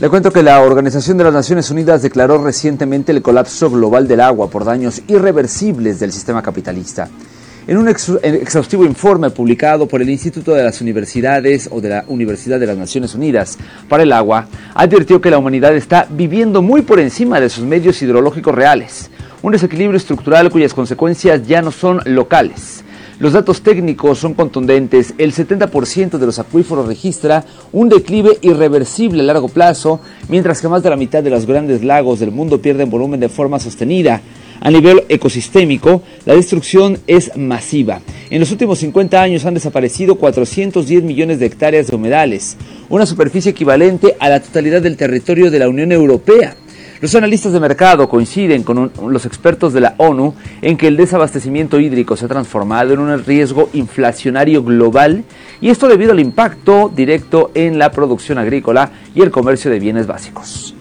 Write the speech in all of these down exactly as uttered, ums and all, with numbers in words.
Le cuento que la Organización de las Naciones Unidas declaró recientemente el colapso global del agua por daños irreversibles del sistema capitalista. En un ex exhaustivo informe publicado por el Instituto de las Universidades o de la Universidad de las Naciones Unidas para el Agua, advirtió que la humanidad está viviendo muy por encima de sus medios hidrológicos reales, un desequilibrio estructural cuyas consecuencias ya no son locales. Los datos técnicos son contundentes. El setenta por ciento de los acuíferos registra un declive irreversible a largo plazo, mientras que más de la mitad de los grandes lagos del mundo pierden volumen de forma sostenida. A nivel ecosistémico, la destrucción es masiva. En los últimos cincuenta años han desaparecido cuatrocientos diez millones de hectáreas de humedales, una superficie equivalente a la totalidad del territorio de la Unión Europea. Los analistas de mercado coinciden con un, los expertos de la ONU en que el desabastecimiento hídrico se ha transformado en un riesgo inflacionario global, y esto debido al impacto directo en la producción agrícola y el comercio de bienes básicos.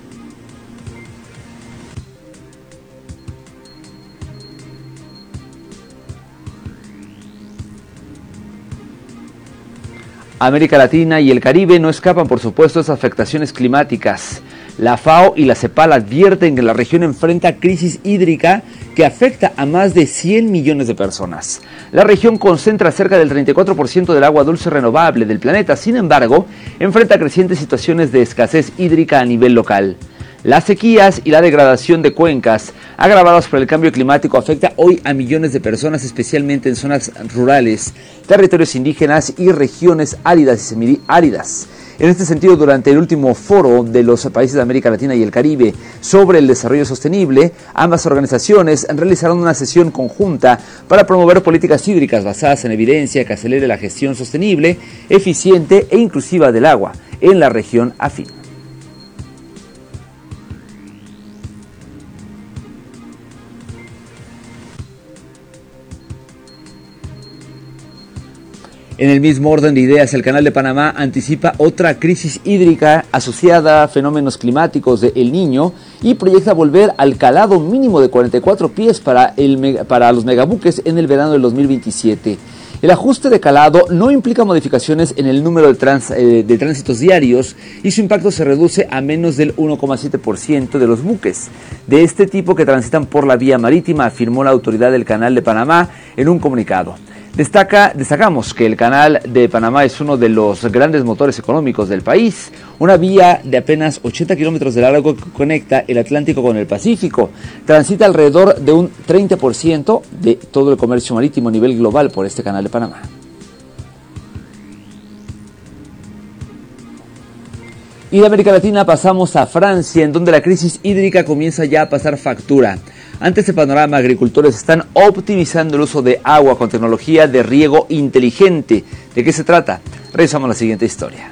América Latina y el Caribe no escapan, por supuesto, de estas afectaciones climáticas. La FAO y la CEPAL advierten que la región enfrenta crisis hídrica que afecta a más de cien millones de personas. La región concentra cerca del treinta y cuatro por ciento del agua dulce renovable del planeta, sin embargo, enfrenta crecientes situaciones de escasez hídrica a nivel local. Las sequías y la degradación de cuencas agravadas por el cambio climático afecta hoy a millones de personas, especialmente en zonas rurales, territorios indígenas y regiones áridas y semiáridas. En este sentido, durante el último foro de los países de América Latina y el Caribe sobre el desarrollo sostenible, ambas organizaciones realizaron una sesión conjunta para promover políticas hídricas basadas en evidencia que acelere la gestión sostenible, eficiente e inclusiva del agua en la región afín. En el mismo orden de ideas, el Canal de Panamá anticipa otra crisis hídrica asociada a fenómenos climáticos de El Niño y proyecta volver al calado mínimo de cuarenta y cuatro pies para, el, para los megabuques en el verano del dos mil veintisiete. El ajuste de calado no implica modificaciones en el número de, trans, eh, de tránsitos diarios y su impacto se reduce a menos del uno coma siete por ciento de los buques de este tipo que transitan por la vía marítima, afirmó la autoridad del Canal de Panamá en un comunicado. Destaca, destacamos que el Canal de Panamá es uno de los grandes motores económicos del país, una vía de apenas ochenta kilómetros de largo que conecta el Atlántico con el Pacífico. Transita alrededor de un treinta por ciento de todo el comercio marítimo a nivel global por este Canal de Panamá. Y de América Latina pasamos a Francia, en donde la crisis hídrica comienza ya a pasar factura. Ante este panorama, agricultores están optimizando el uso de agua con tecnología de riego inteligente. ¿De qué se trata? Revisamos la siguiente historia.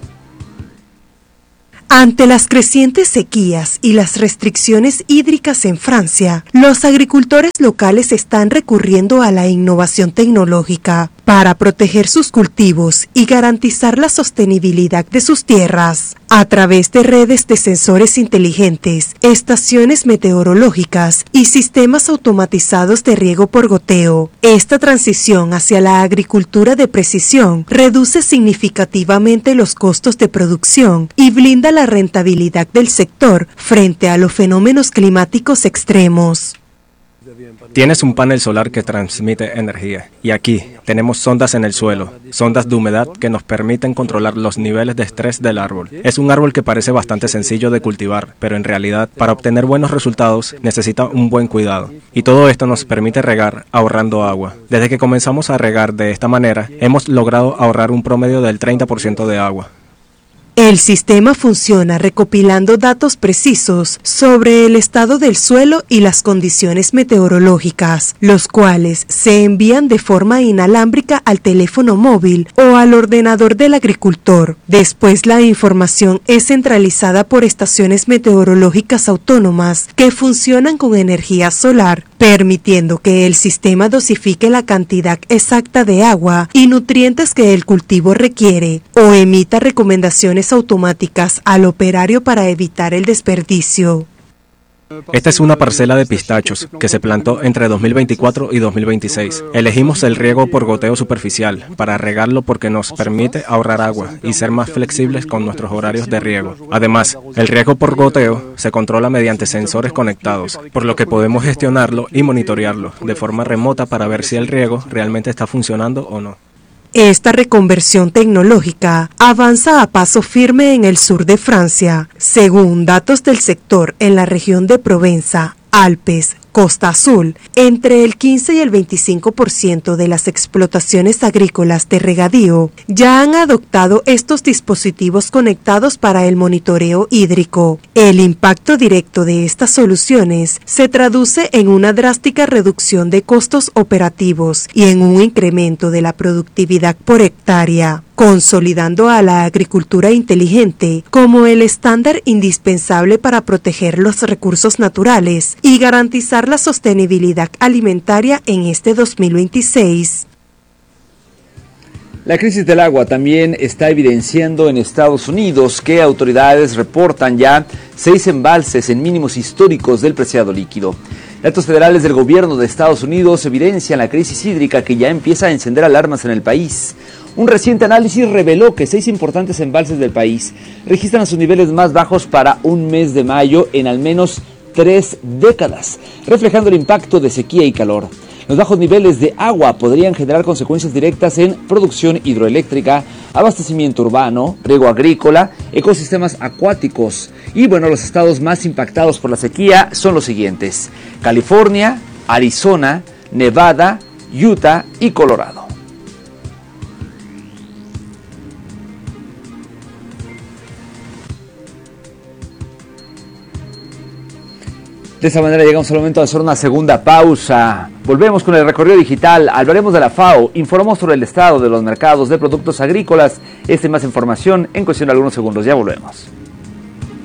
Ante las crecientes sequías y las restricciones hídricas en Francia, los agricultores locales están recurriendo a la innovación tecnológica para proteger sus cultivos y garantizar la sostenibilidad de sus tierras. A través de redes de sensores inteligentes, estaciones meteorológicas y sistemas automatizados de riego por goteo, esta transición hacia la agricultura de precisión reduce significativamente los costos de producción y blinda la rentabilidad del sector frente a los fenómenos climáticos extremos. Tienes un panel solar que transmite energía y aquí tenemos sondas en el suelo, sondas de humedad que nos permiten controlar los niveles de estrés del árbol. Es un árbol que parece bastante sencillo de cultivar, pero en realidad para obtener buenos resultados necesita un buen cuidado. Y todo esto nos permite regar ahorrando agua. Desde que comenzamos a regar de esta manera, hemos logrado ahorrar un promedio del treinta por ciento de agua. El sistema funciona recopilando datos precisos sobre el estado del suelo y las condiciones meteorológicas, los cuales se envían de forma inalámbrica al teléfono móvil o al ordenador del agricultor. Después la información es centralizada por estaciones meteorológicas autónomas que funcionan con energía solar, permitiendo que el sistema dosifique la cantidad exacta de agua y nutrientes que el cultivo requiere o emita recomendaciones automáticas al operario para evitar el desperdicio. Esta es una parcela de pistachos que se plantó entre dos mil veinticuatro y dos mil veintiséis. Elegimos el riego por goteo superficial para regarlo porque nos permite ahorrar agua y ser más flexibles con nuestros horarios de riego. Además, el riego por goteo se controla mediante sensores conectados, por lo que podemos gestionarlo y monitorearlo de forma remota para ver si el riego realmente está funcionando o no. Esta reconversión tecnológica avanza a paso firme en el sur de Francia. Según datos del sector en la región de Provenza, Alpes, Costa Azul, entre el quince y el veinticinco por ciento de las explotaciones agrícolas de regadío ya han adoptado estos dispositivos conectados para el monitoreo hídrico. El impacto directo de estas soluciones se traduce en una drástica reducción de costos operativos y en un incremento de la productividad por hectárea, consolidando a la agricultura inteligente como el estándar indispensable para proteger los recursos naturales y garantizar la sostenibilidad alimentaria en este dos mil veintiséis. La crisis del agua también está evidenciando en Estados Unidos que autoridades reportan ya seis embalses en mínimos históricos del preciado líquido. Datos federales del gobierno de Estados Unidos evidencian la crisis hídrica que ya empieza a encender alarmas en el país. Un reciente análisis reveló que seis importantes embalses del país registran sus niveles más bajos para un mes de mayo en al menos tres décadas, reflejando el impacto de sequía y calor. Los bajos niveles de agua podrían generar consecuencias directas en producción hidroeléctrica, abastecimiento urbano, riego agrícola, ecosistemas acuáticos. Y bueno, los estados más impactados por la sequía son los siguientes: California, Arizona, Nevada, Utah y Colorado. De esta manera llegamos al momento de hacer una segunda pausa. Volvemos con el recorrido digital, hablaremos de la FAO, informamos sobre el estado de los mercados de productos agrícolas. Esta y más información en cuestión de algunos segundos, ya volvemos.